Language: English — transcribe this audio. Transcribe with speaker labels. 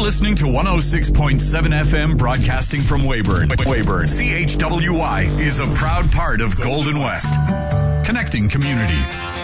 Speaker 1: listening to 106.7 FM broadcasting from Weyburn. CHWY is a proud part of Golden West. Connecting communities.